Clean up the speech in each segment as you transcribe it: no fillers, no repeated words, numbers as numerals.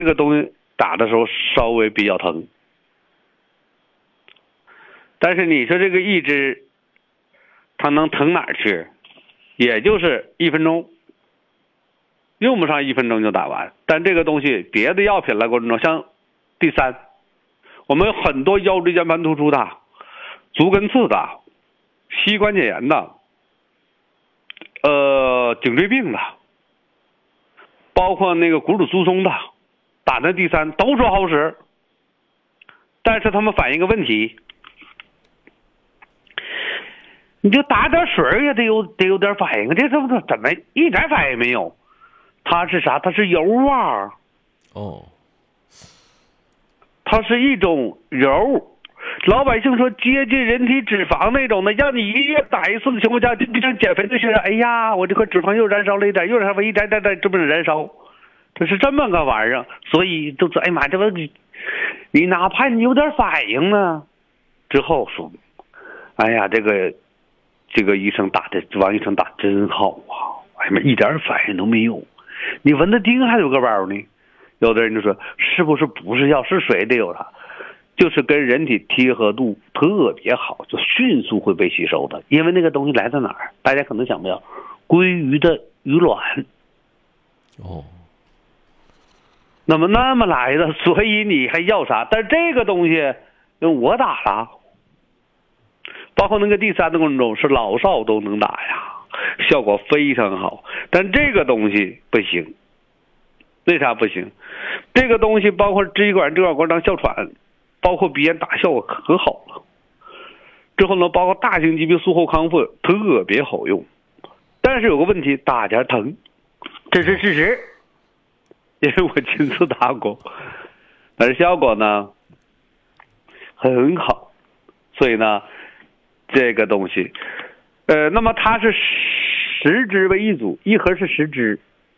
这个东西打的时候稍微比较疼，但是你说这个一支，它能疼哪儿去？也就是1分钟，用不上1分钟就打完。但这个东西别的药品来过程中，像第三，我们有很多腰椎间盘突出的、足跟刺的、膝关节炎的、颈椎病的，包括那个骨质疏松的，打那第三都说好使，但是他们反映个问题，你就打点水也得有点反应，这怎么一点反应没有？它是啥？它是油啊！ 哦， 它是一种油。老百姓说接近人体脂肪那种的，让你1月打1次的情况下，就像减肥的学生，哎呀，我这块脂肪又燃烧了一点，又燃烧一点，这不是燃烧？这是这么个玩意儿，所以都是哎妈，这不你哪怕你有点反应呢，之后说，哎呀，这个医生王医生打真好啊，哎妈，一点反应都没有，你闻的丁还有个包呢。有的人就说是不是药是水得有它，就是跟人体贴合度特别好，就迅速会被吸收的。因为那个东西来自哪儿？大家可能想不到，鲑鱼的鱼卵。 哦， 那么来的，所以你还要啥？但这个东西我打了，包括那个第三的过程中是老少都能打呀，效果非常好。但这个东西不行，为啥不行？这个东西包括支气管过张哮喘，包括鼻炎打效果可好了。之后呢，包括大型疾病术后康复特别好用。但是有个问题，打点疼，这是事实，因为我亲自打过，但是效果呢很好。所以呢，这个东西，那么它是10支为一组，一盒是10支。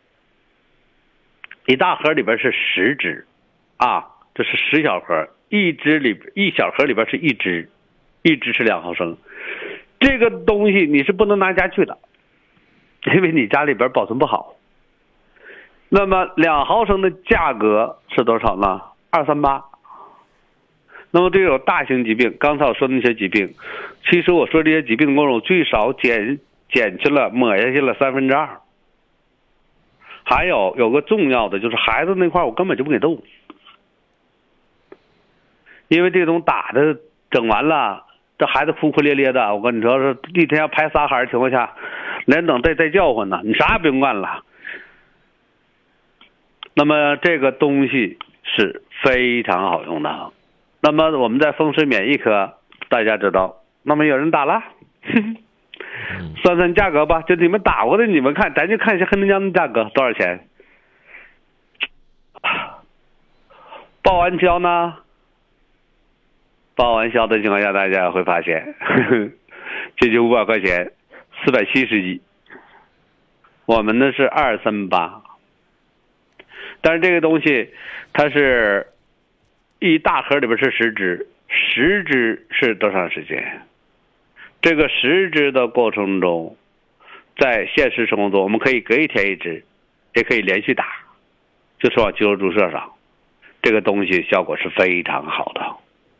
一大盒里边是10支，啊，这是10小盒，一小盒里边是1支，1支是2毫升。这个东西你是不能拿家去的，因为你家里边保存不好。那么2毫升的价格是多少呢？238。那么对有大型疾病，刚才我说的那些疾病，其实我说这些疾病的过程最少减去了，抹下去了2/3。还有个重要的就是孩子那块我根本就不给动，因为这种打的整完了，这孩子哭哭咧咧的，我跟你说是一天要拍仨孩儿情况下，连等带叫唤呢，你啥也不用干了。那么这个东西是非常好用的。那么我们在风湿免疫科大家知道，那么有人打了算价格吧，就你们打过的你们看，咱就看一下黑龙江的价格多少钱。报完销呢，报完销的情况下，大家会发现这就500块钱，471。我们的是238，但是这个东西它是一大盒里边是10支，10支是多长时间？这个10支的过程中，在现实生活中，我们可以隔一天1支，也可以连续打，就是往肌肉注射上。这个东西效果是非常好的。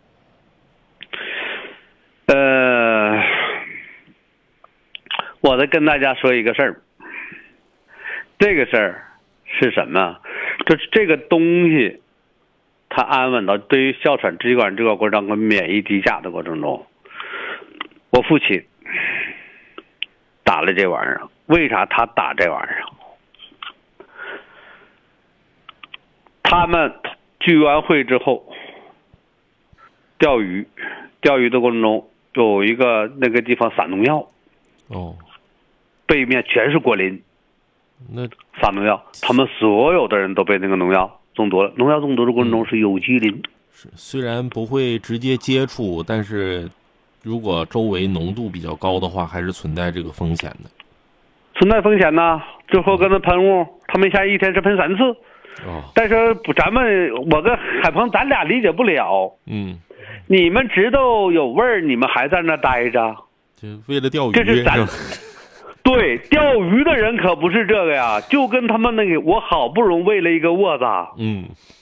我再跟大家说一个事儿，这个事儿是什么？就是这个东西，它安稳到对于哮喘、支气管过程和免疫低下的过程中。我父亲打了这玩意儿，为啥他打这玩意儿？他们聚完会之后钓鱼的过程中有一个那个地方撒农药，背面全是果林， 那撒农药，他们所有的人都被那个农药中毒了。农药中毒的过程中是有机磷， 虽然不会直接接触，但是如果周围浓度比较高的话，还是存在这个风险的。 存在风险呢，最后跟他喷雾，他们下一天是喷3次。但是我跟海鹏咱俩理解不了。你们知道有味儿，你们还在那待着， 就为了钓鱼。 这是咱对，钓鱼的人可不是这个呀，就跟他们那个，我好不容易喂了一个窝子， 嗯。